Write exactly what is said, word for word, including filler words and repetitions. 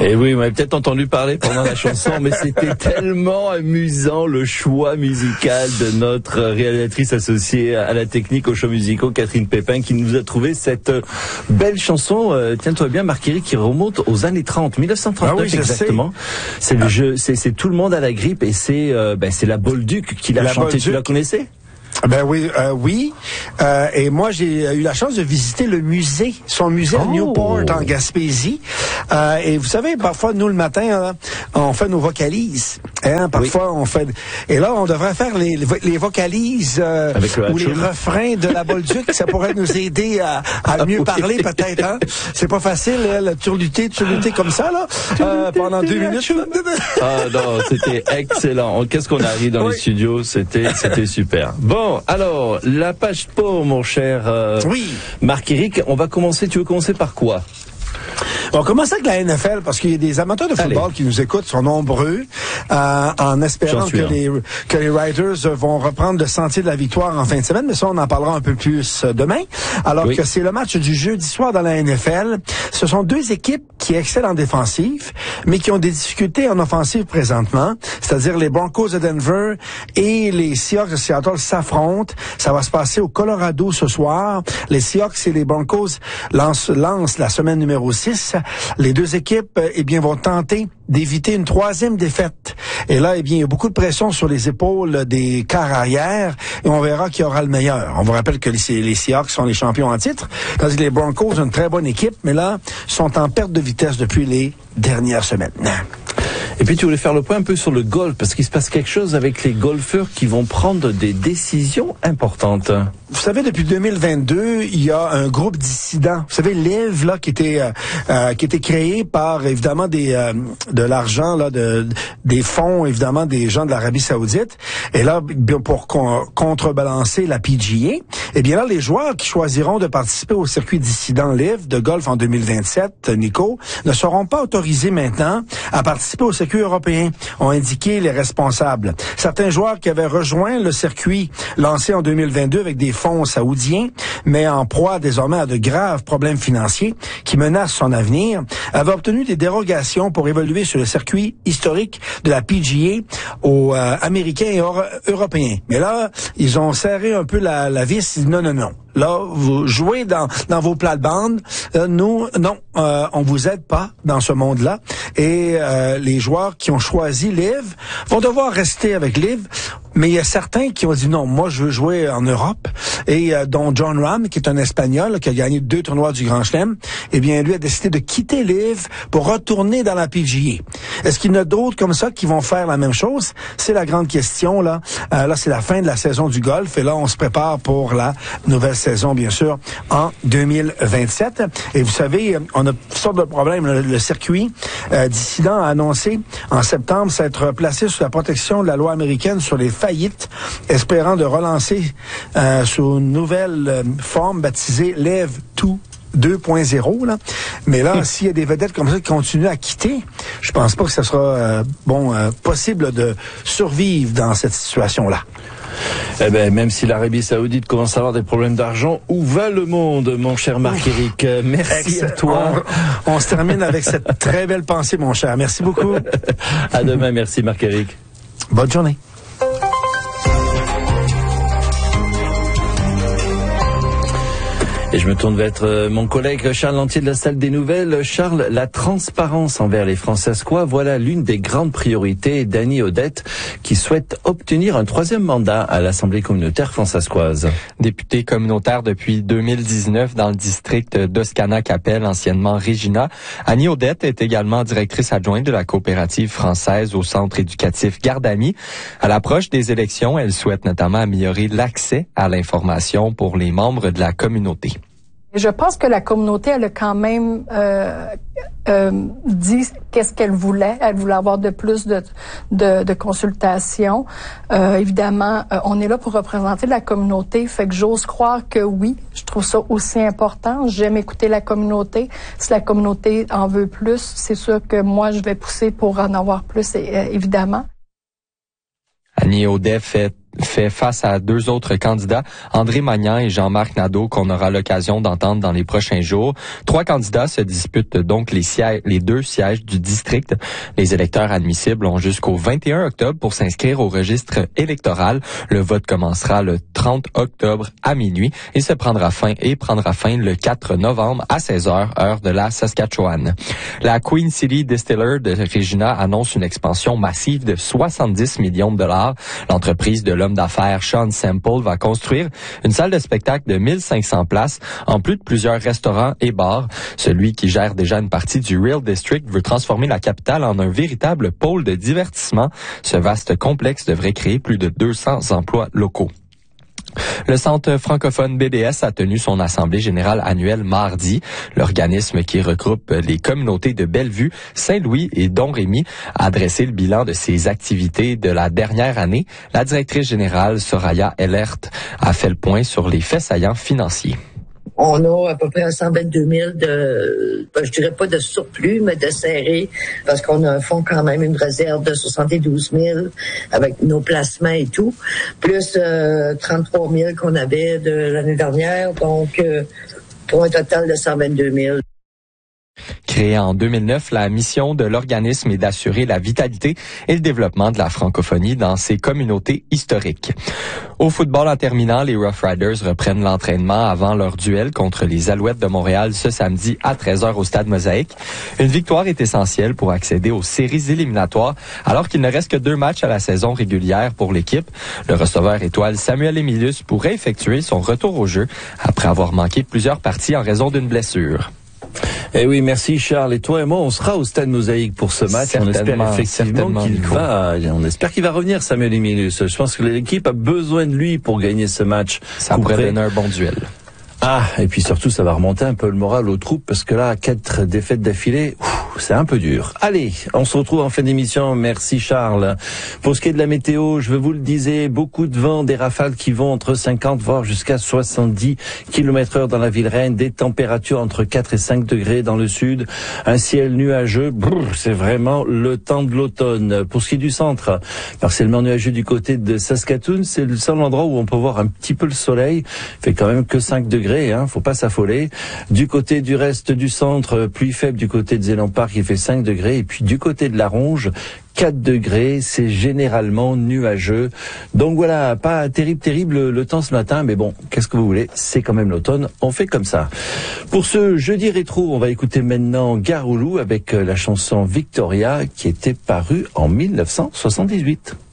Et oui, on avait peut-être entendu parler pendant la chanson, mais c'était tellement amusant le choix musical de notre réalisatrice associée à la technique aux shows musicaux, Catherine Pépin, qui nous a trouvé cette belle chanson, euh, tiens-toi bien Marc-Éric, qui remonte aux années trente, dix-neuf cent trente-neuf ah oui, exactement. C'est le jeu, c'est, c'est Tout le monde à la grippe et c'est, euh, ben, c'est la Bolduc qui l'a la chanté. Tu la connaissais? Ben oui, euh, oui. Euh, et moi, j'ai eu la chance de visiter le musée, son musée à oh. Newport, en Gaspésie. Euh, et vous savez, parfois, nous, le matin, hein, on fait nos vocalises. Hein, parfois, oui. on fait... Et là, on devrait faire les, les vocalises euh, ou les refrains de la Bolduc. Ça pourrait nous aider à, à mieux parler, peut-être. Hein? C'est pas facile, hein, la turluter, turluter comme ça, là, euh, pendant deux minutes. Ah non, c'était excellent. Qu'est-ce qu'on a ri dans oui. les studios. C'était, c'était super. Bon. Alors, la page pour mon cher euh, oui. Marc-Éric, on va commencer, tu veux commencer par quoi? On commence avec la N F L parce qu'il y a des amateurs de football Allez. qui nous écoutent, sont nombreux, euh, en espérant que les, que les Riders vont reprendre le sentier de la victoire en fin de semaine, mais ça, on en parlera un peu plus demain. Alors oui. que c'est le match du jeudi soir dans la N F L. Ce sont deux équipes qui excellent en défensive, mais qui ont des difficultés en offensive présentement. C'est-à-dire les Broncos de Denver et les Seahawks de Seattle s'affrontent. Ça va se passer au Colorado ce soir. Les Seahawks et les Broncos lancent, lancent la semaine numéro six. Les deux équipes, eh bien, vont tenter d'éviter une troisième défaite. Et là, eh bien, il y a beaucoup de pression sur les épaules des quarts arrière et on verra qui aura le meilleur. On vous rappelle que les, les Seahawks sont les champions en titre, tandis que les Broncos ont une très bonne équipe, mais là, sont en perte de vitesse depuis les dernières semaines. Et puis tu voulais faire le point un peu sur le golf, parce qu'il se passe quelque chose avec les golfeurs qui vont prendre des décisions importantes. Vous savez, depuis deux mille vingt-deux, il y a un groupe dissidents. Vous savez, Live, là, qui était euh, euh, qui était créé par évidemment des euh, de l'argent là, de des fonds évidemment des gens de l'Arabie Saoudite. Et là, bien pour con- contrebalancer la P G A, eh bien là, les joueurs qui choisiront de participer au circuit dissident Live de golf en deux mille vingt-sept, Nico, ne seront pas autorisés maintenant à participer au circuit européen, ont indiqué les responsables. Certains joueurs qui avaient rejoint le circuit lancé en deux mille vingt-deux avec des fonds saoudiens, mais en proie désormais à de graves problèmes financiers qui menacent son avenir, avaient obtenu des dérogations pour évoluer sur le circuit historique de la P G A aux euh, Américains et euro- Européens. Mais là, ils ont serré un peu la, la vis. Non, non, non. Là, vous jouez dans dans vos plates-bandes. Euh, nous, non, euh, on vous aide pas dans ce monde-là. Et euh, les joueurs qui ont choisi Live vont devoir rester avec Live. Mais il y a certains qui ont dit non, moi je veux jouer en Europe. Et euh, dont John Rahm, qui est un Espagnol qui a gagné deux tournois du Grand Chelem, eh bien lui a décidé de quitter Live pour retourner dans la P G A. Est-ce qu'il y en a d'autres comme ça qui vont faire la même chose? C'est la grande question là. Euh, là, c'est la fin de la saison du golf et là on se prépare pour la nouvelle saison, bien sûr, en deux mille vingt-sept. Et vous savez, on a toutes sortes de problèmes. Le, le circuit euh, dissident a annoncé en septembre s'être placé sous la protection de la loi américaine sur les faillites, espérant de relancer euh, sous une nouvelle euh, forme baptisée Live deux point zéro. Là. Mais là, mmh. s'il y a des vedettes comme ça qui continuent à quitter, je pense pas que ce sera euh, bon euh, possible de survivre dans cette situation-là. Eh ben, même si l'Arabie Saoudite commence à avoir des problèmes d'argent, où va le monde, mon cher Marc-Éric? Merci Ex- à toi. On, on se termine avec cette très belle pensée, mon cher. Merci beaucoup. À demain, merci Marc-Éric. Bonne journée. Et je me tourne vers mon collègue Charles Lantier de la Salle des Nouvelles. Charles, la transparence envers les Francescois, voilà l'une des grandes priorités d'Annie Audette, qui souhaite obtenir un troisième mandat à l'Assemblée communautaire francescoise. Députée communautaire depuis deux mille dix-neuf dans le district d'Oscana-Capelle, anciennement Regina, Annie Audette est également directrice adjointe de la coopérative française au centre éducatif Gardami. À l'approche des élections, elle souhaite notamment améliorer l'accès à l'information pour les membres de la communauté. Je pense que la communauté, elle a quand même euh, euh, dit qu'est-ce qu'elle voulait. Elle voulait avoir de plus de de, de consultations. Euh, évidemment, euh, on est là pour représenter la communauté. Fait que j'ose croire que oui, je trouve ça aussi important. J'aime écouter la communauté. Si la communauté en veut plus, c'est sûr que moi, je vais pousser pour en avoir plus, évidemment. Annie Audette fait fait face à deux autres candidats, André Magnan et Jean-Marc Nadeau, qu'on aura l'occasion d'entendre dans les prochains jours. Trois candidats se disputent donc les sièges, les deux sièges du district. Les électeurs admissibles ont jusqu'au vingt et un octobre pour s'inscrire au registre électoral. Le vote commencera le trente octobre à minuit et se prendra fin et prendra fin le quatre novembre à seize heures, heure de la Saskatchewan. La Queen City Distiller de Regina annonce une expansion massive de soixante-dix millions de dollars. L'entreprise de l'homme d'affaires Sean Semple va construire une salle de spectacle de mille cinq cents places, en plus de plusieurs restaurants et bars. Celui qui gère déjà une partie du Real District veut transformer la capitale en un véritable pôle de divertissement. Ce vaste complexe devrait créer plus de deux cents emplois locaux. Le Centre francophone B D S a tenu son assemblée générale annuelle mardi. L'organisme qui regroupe les communautés de Bellevue, Saint-Louis et Don-Rémy a dressé le bilan de ses activités de la dernière année. La directrice générale, Soraya Ellert, a fait le point sur les faits saillants financiers. On a à peu près cent vingt-deux mille de, je dirais pas de surplus, mais de serré, parce qu'on a un fonds quand même, une réserve de soixante-douze mille avec nos placements et tout, plus euh, trente-trois mille qu'on avait de l'année dernière, donc euh, pour un total de cent vingt-deux mille. Créée en deux mille neuf, la mission de l'organisme est d'assurer la vitalité et le développement de la francophonie dans ces communautés historiques. Au football, en terminant, les Rough Riders reprennent l'entraînement avant leur duel contre les Alouettes de Montréal ce samedi à treize heures au Stade Mosaïque. Une victoire est essentielle pour accéder aux séries éliminatoires alors qu'il ne reste que deux matchs à la saison régulière pour l'équipe. Le receveur étoile Samuel Emilius pourrait effectuer son retour au jeu après avoir manqué plusieurs parties en raison d'une blessure. Eh oui, merci Charles. Et toi et moi, on sera au Stade Mosaïque pour ce match. On espère effectivement qu'il va, on espère qu'il va revenir, Samuel Emilius. Je pense que l'équipe a besoin de lui pour gagner ce match. Ça pourrait donner un bon duel. Ah, et puis surtout, ça va remonter un peu le moral aux troupes parce que là, quatre défaites d'affilée, c'est un peu dur. Allez, on se retrouve en fin d'émission. Merci Charles. Pour ce qui est de la météo, je vous le disais, beaucoup de vent, des rafales qui vont entre cinquante voire jusqu'à soixante-dix kilomètres heure dans la ville Reine, des températures entre quatre et cinq degrés dans le sud, un ciel nuageux, brrr, c'est vraiment le temps de l'automne. Pour ce qui est du centre, partiellement nuageux du côté de Saskatoon, c'est le seul endroit où on peut voir un petit peu le soleil. Il fait quand même que cinq degrés. Hein, faut pas s'affoler. Du côté du reste du centre, pluie faible du côté de Zéland Park, il fait cinq degrés. Et puis du côté de la Ronge, quatre degrés, c'est généralement nuageux. Donc voilà, pas terrible, terrible le temps ce matin, mais bon, qu'est-ce que vous voulez, c'est quand même l'automne, on fait comme ça. Pour ce jeudi rétro, on va écouter maintenant Garoulou avec la chanson Victoria qui était parue en mille neuf cent soixante-dix-huit.